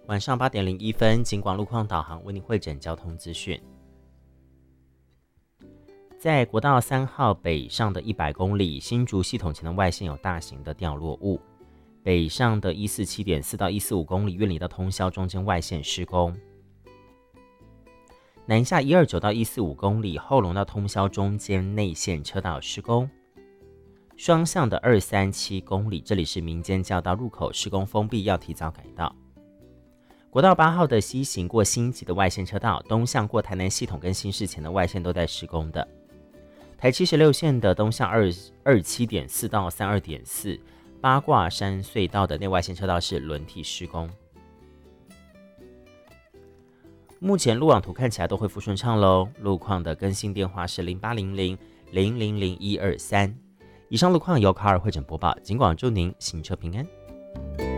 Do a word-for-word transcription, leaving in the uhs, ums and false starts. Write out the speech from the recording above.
晚上八点零一分，警广路况导航为您汇整交通资讯。在国道三号北上的一百公里，新竹系统前的外线有大型的掉落物。北上的一四七点四到一四五公里，苑里到通霄中间外线施工。南下一二九到一四五公里，后龙到通霄中间内线车道施工。双向的二三七公里，这里是民间交道入口施工封闭，要提早改道。国道八号的西行过新集的外线车道，东向过台南系统跟新市前的外线都在施工的。台七十六线的东向二二七点四到三二点四，八卦山隧道的内外线车道是轮替施工。目前路网图看起来都恢复顺畅喽。路况的更新电话是零八零零零零零一二三。以上路况由卡尔会诊播报，尽管祝您行车平安。